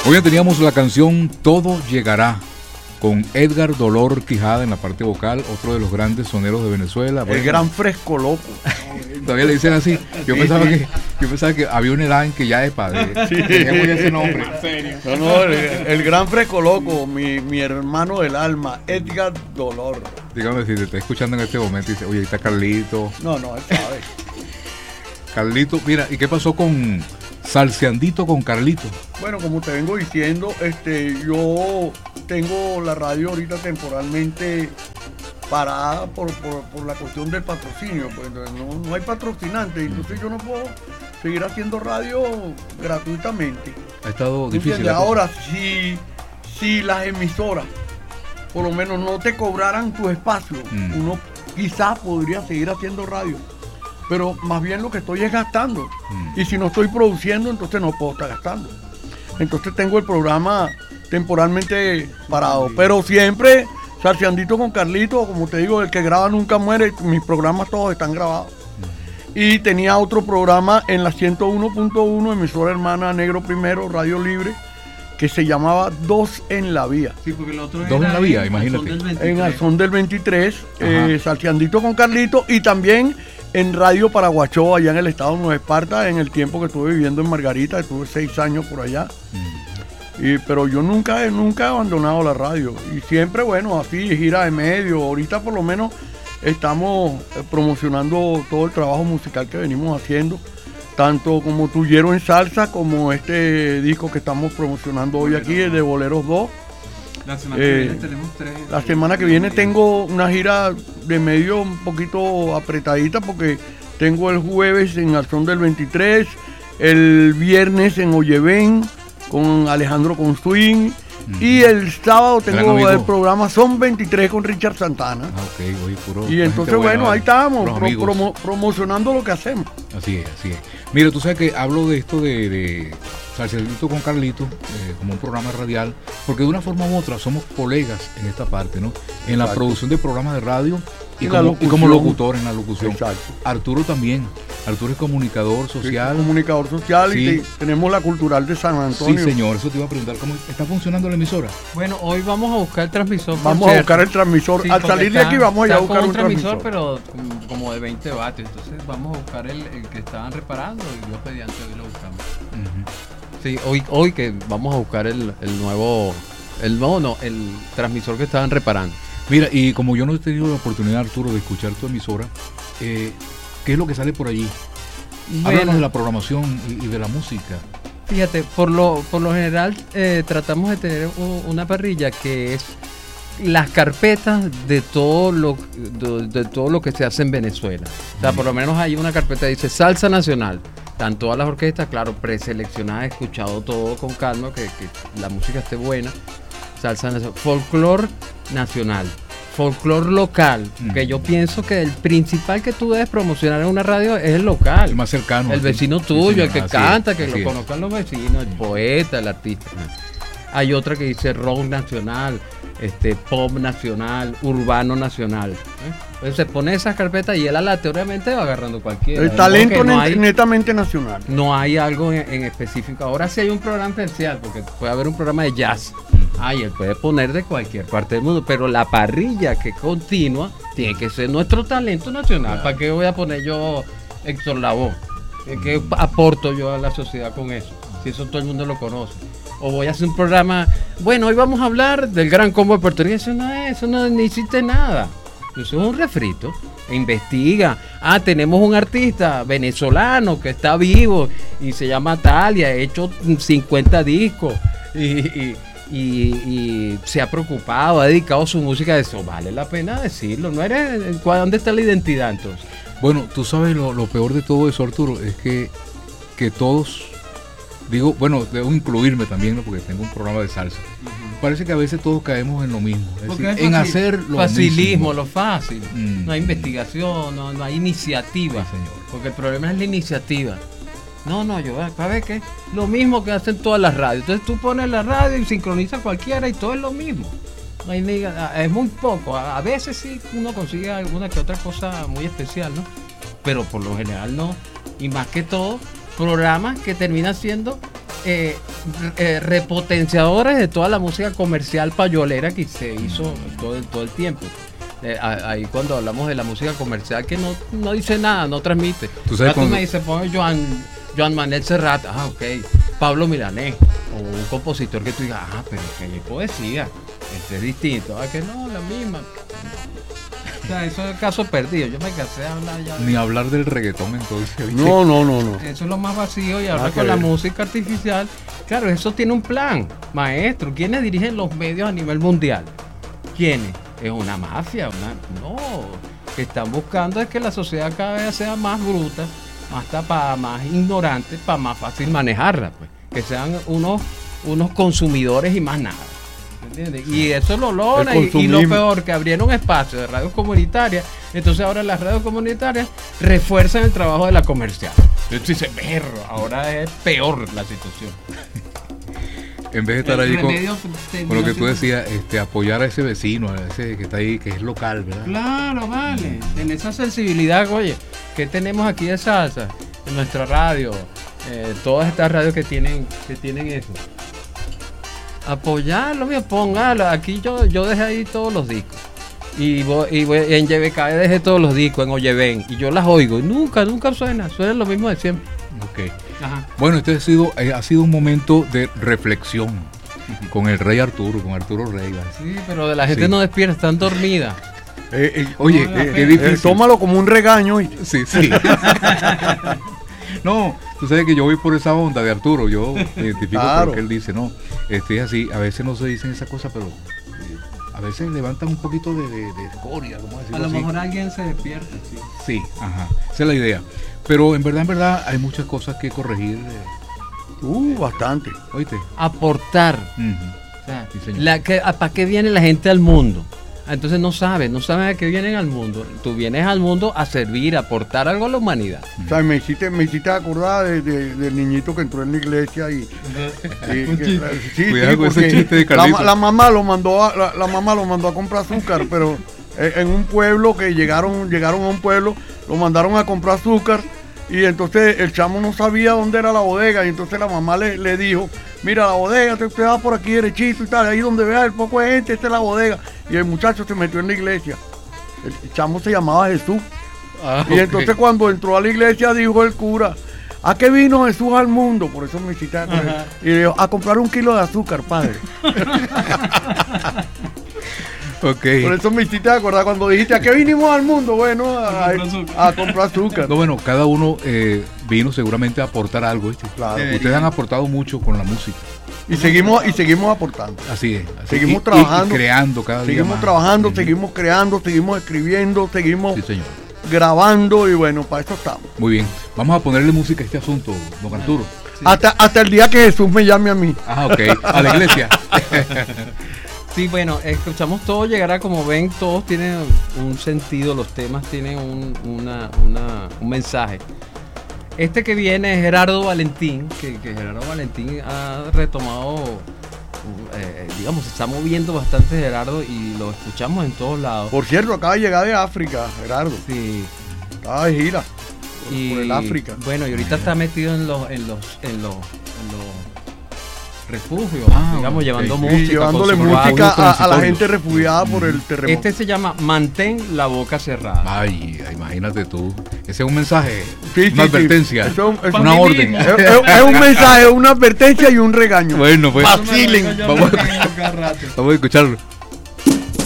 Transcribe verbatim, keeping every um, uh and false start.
Hoy teníamos la canción Todo Llegará, con Edgar Dolor Quijada en la parte vocal, otro de los grandes soneros de Venezuela. El bueno, gran Fresco Loco. Todavía le dicen así. Yo sí, pensaba sí. que yo pensaba que había una edad en que ya de padre. Sí. Teníamos ese nombre. No, no, el, el gran Fresco Loco, mi, mi hermano del alma, Edgar Dolor. Dígame si te está escuchando en este momento y dice, oye, ahí está Carlito. No, no, él sabe. Carlito, mira, ¿y qué pasó con Salseandito con Carlito? Bueno, como te vengo diciendo, este, yo tengo la radio ahorita temporalmente parada por, por, por la cuestión del patrocinio, pues no, no hay patrocinante, entonces yo no puedo seguir haciendo radio gratuitamente. Ha estado difícil. Ahora, si, si las emisoras por lo menos no te cobraran tu espacio, mm. uno quizás podría seguir haciendo radio. Pero más bien lo que estoy es gastando. Mm. Y si no estoy produciendo, entonces no puedo estar gastando. Entonces tengo el programa temporalmente parado. Sí. Pero siempre, Salseandito con Carlito, como te digo, el que graba nunca muere. Mis programas todos están grabados. Mm. Y tenía otro programa en la ciento uno punto uno, emisora hermana Negro Primero, Radio Libre, que se llamaba Dos en la Vía. Sí, porque el otro Dos en la Vía, imagínate. En Alzón del veintitrés, eh, Salseandito con Carlito, y también en Radio Paraguachó, allá en el estado de Nueva Esparta, en el tiempo que estuve viviendo en Margarita, estuve seis años por allá. Mm. Y, pero yo nunca, nunca he abandonado la radio. Y siempre, bueno, así, gira de medio. Ahorita por lo menos estamos promocionando todo el trabajo musical que venimos haciendo, tanto como Tuyero en Salsa, como este disco que estamos promocionando hoy aquí, de Boleros dos. La semana eh, que viene tenemos tres. La semana que viene tengo una gira de medio un poquito apretadita, porque tengo el jueves en Alzón del veintitrés, el viernes en Oyevén con Alejandro Consuín, mm. y el sábado tengo el programa Son veintitrés con Richard Santana. Ah, okay, oye, puro, y entonces bueno, bueno, ahí estamos pro, promo, promocionando lo que hacemos. Así es, así es. Mira, tú sabes que hablo de esto de, de Salseandito con Carlito, eh, como un programa radial, porque de una forma u otra somos colegas en esta parte, ¿no? En Exacto. la producción de programas de radio y, y, como, y como locutor en la locución. Exacto. Arturo también. Arturo es comunicador social. Sí, comunicador social, sí. Y te, tenemos la Cultural de San Antonio. Sí, señor, eso te iba a preguntar, ¿cómo está funcionando la emisora? Bueno, hoy vamos a buscar el transmisor. Vamos a buscar el transmisor. Sí, al salir está, de aquí vamos a ir a buscar un transmisor. Pero como de veinte vatios, entonces vamos a buscar el, el que estaban reparando y Dios mediante hoy lo buscamos. Uh-huh. Sí, hoy, hoy que vamos a buscar el, el nuevo, el nuevo no, el transmisor que estaban reparando. Mira, y como yo no he tenido la oportunidad, Arturo, de escuchar tu emisora, eh, ¿qué es lo que sale por allí? Bueno, háblanos de la programación y, y de la música. Fíjate, por lo, por lo general eh, tratamos de tener un, una parrilla que es las carpetas de todo lo de, de todo lo que se hace en Venezuela. O sea, por lo menos hay una carpeta que dice Salsa Nacional. Están todas las orquestas, claro, preseleccionadas, he escuchado todo con calma, que, que la música esté buena. Salsa nacional, folclor nacional, folclor local, mm. que yo pienso que el principal que tú debes promocionar en una radio es el local. El más cercano. El vecino tuyo, el que canta, que lo conozcan los vecinos, el poeta, el artista. Hay otra que dice rock nacional, este pop nacional, urbano nacional. ¿eh? Entonces se pone esa carpeta y él aleatoriamente va agarrando cualquiera. El talento no hay, netamente nacional. No hay algo en, en específico. Ahora sí hay un programa especial, porque puede haber un programa de jazz. Ay, él puede poner de cualquier parte del mundo, pero la parrilla que continua tiene que ser nuestro talento nacional. Claro. ¿Para qué voy a poner yo Héctor Lavoe? ¿Qué aporto yo a la sociedad con eso? Si eso todo el mundo lo conoce. O voy a hacer un programa, bueno, hoy vamos a hablar del Gran Combo de Puerto Rico. Eso no es, eso no, no hiciste nada. Eso es un refrito. Investiga. Ah, tenemos un artista venezolano que está vivo y se llama Talia, ha hecho cincuenta discos y, y, y, y se ha preocupado, ha dedicado su música a eso. Vale la pena decirlo. ¿No eres? ¿Dónde está la identidad entonces? Bueno, tú sabes lo, lo peor de todo eso, Arturo, es que, que todos, digo, bueno, debo incluirme también, ¿no? Porque tengo un programa de salsa. Uh-huh. Parece que a veces todos caemos en lo mismo, es decir, es en hacer lo facilismo, mismo. Lo fácil. Mm. No hay investigación, no, no hay iniciativa, sí, señor. Porque el problema es la iniciativa. No, no, yo, ¿para ver qué? Lo mismo que hacen todas las radios. Entonces tú pones la radio y sincronizas cualquiera y todo es lo mismo. No hay, es muy poco. A, a veces sí uno consigue alguna que otra cosa muy especial, ¿no? Pero por lo general no. Y más que todo, programas que terminan siendo eh, eh, repotenciadores de toda la música comercial payolera que se hizo todo, todo el tiempo. Eh, ahí cuando hablamos de la música comercial que no, no dice nada, no transmite. Tú sabes, cuando... tú me dices, pon Joan, Joan Manuel Serrat, ah, ok, Pablo Milanés, o un compositor que tú digas, ah, pero que hay poesía, este es distinto, ah, que no, la misma. O sea, eso es el caso perdido. Yo me cansé de hablar ya. Ni hablar del reggaetón entonces. No, no, no, no. Eso es lo más vacío y ahora con la música artificial. Claro, eso tiene un plan, maestro. ¿Quiénes dirigen los medios a nivel mundial? ¿Quiénes? Es una mafia, una... No. Que están buscando es que la sociedad cada vez sea más bruta, más tapada, más ignorante, para más fácil manejarla, pues. Que sean unos, unos consumidores y más nada. ¿Entiendes? Y eso lo logra y, y lo peor, que abrieron espacio de radios comunitarias, entonces ahora las radios comunitarias refuerzan el trabajo de la comercial. Entonces dice, perro, ahora es peor la situación. En vez de estar ahí con, con lo que tú decías, este, apoyar a ese vecino, a ese que está ahí, que es local, ¿verdad? Claro, vale. En esa sensibilidad, oye, ¿qué tenemos aquí de salsa? En nuestra radio, eh, todas estas radios que tienen, que tienen eso. Apoyarlo, mira, póngalo. Aquí yo, yo dejé ahí todos los discos. Y, voy, y voy, en Y B K dejé todos los discos en Oyeven. Y yo las oigo. Y nunca, nunca suena. Suena lo mismo de siempre. Ok. Ajá. Bueno, este ha sido, eh, ha sido un momento de reflexión uh-huh. con el rey Arturo, con Arturo Rey. Sí, pero de la gente sí. no despierta, están dormidas. Eh, eh, oye, no, eh, qué difícil. Eh, tómalo como un regaño. Y... Sí, sí. No, tú sabes que yo voy por esa onda de Arturo, yo me identifico claro. con lo que él dice, no, este es así, a veces no se dicen esas cosas, pero eh, a veces levantan un poquito de, de, de escoria, ¿cómo decirlo? A lo así? Mejor alguien se despierta, sí. Sí, ajá, esa es la idea, pero en verdad, en verdad, hay muchas cosas que corregir. Eh. Uh, bastante. ¿Oíste? Aportar. Uh-huh. O sea, sí, la, que, ¿para qué viene la gente al mundo? Entonces no sabes, no sabes a qué vienen al mundo. Tú vienes al mundo a servir, a aportar algo a la humanidad. O sea, me hiciste, me hiciste acordar de, de, del niñito que entró en la iglesia y... y que, sí, Cuidado sí, con ese chiste de la, la mamá lo mandó a, la, la mamá lo mandó a comprar azúcar, pero en un pueblo que llegaron, llegaron a un pueblo, lo mandaron a comprar azúcar y entonces el chamo no sabía dónde era la bodega y entonces la mamá le, le dijo, mira la bodega, te va por aquí derechito y tal, ahí donde veas el poco de gente, esta es la bodega. Y el muchacho se metió en la iglesia. El chamo se llamaba Jesús. Ah, y okay. entonces cuando entró a la iglesia dijo el cura, ¿a qué vino Jesús al mundo? Por eso me citaron. Y le dijo, a comprar un kilo de azúcar, padre. Okay. Por eso me hiciste acordar cuando dijiste, ¿a qué vinimos al mundo? Bueno, a, a, a, a comprar azúcar. No, bueno, cada uno eh, vino seguramente a aportar algo, ¿viste? Claro. Ustedes han aportado mucho con la música. Y seguimos y seguimos aportando. Así es. Así seguimos y, trabajando. Y, y creando cada día Seguimos más. trabajando, uh-huh. seguimos creando, seguimos escribiendo, seguimos sí, señor. grabando y bueno, para eso estamos. Muy bien. Vamos a ponerle música a este asunto, don Arturo. Sí. Hasta, hasta el día que Jesús me llame a mí. Ah, ok. A la iglesia. Sí, bueno, escuchamos todo, llegará, como ven, todos tienen un sentido, los temas tienen un, una, una, un mensaje. Este que viene es Gerardo Valentín, que, que Gerardo Valentín ha retomado, eh, digamos, se está moviendo bastante Gerardo y lo escuchamos en todos lados. Por cierto, acaba de llegar de África, Gerardo. Sí. Estaba de gira por, y, por el África. Bueno, y ahorita está metido en los, en los, en los, en los refugios, ah, digamos, llevando sí, música. Y llevándole música a, a la gente refugiada por el terremoto. Este se llama Mantén la boca cerrada. Ay, imagínate tú. Ese es un mensaje, sí, una sí, advertencia, sí. Es un, es una orden. Es, es, es un mensaje, una advertencia y un regaño. Bueno, pues. Vacilen. Vamos a, vamos a escucharlo.